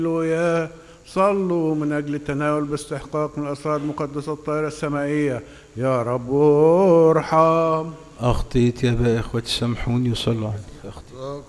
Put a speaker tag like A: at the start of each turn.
A: هللويا. صلوا من أجل التناول باستحقاق من الأسرار المقدسة الطاهرة السمائية. يا رب ارحم.
B: أخطيت يا بقى إخوتي، سامحوني وصلوا عني. أخطيت.